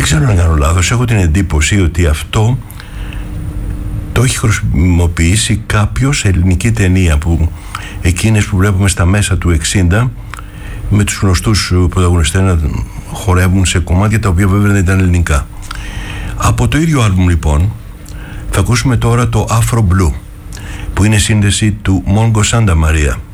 ξέρω αν κάνω λάθος, έχω την εντύπωση ότι αυτό το έχει χρησιμοποιήσει κάποιος σε ελληνική ταινία, που εκείνες που βλέπουμε στα μέσα του 60 με τους γνωστούς πρωταγωνιστές να χορεύουν σε κομμάτια τα οποία βέβαια δεν ήταν ελληνικά. Από το ίδιο άλμπουμ λοιπόν θα ακούσουμε τώρα το Afro Blue, που είναι σύνδεση του Mongo Santa Maria.